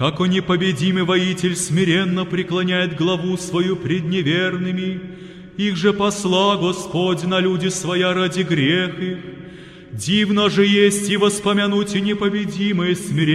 Как непобедимый воитель смиренно преклоняет главу свою пред неверными, их же посла Господь на люди своя ради грех их. Дивно же есть и воспомянуть непобедимое смирение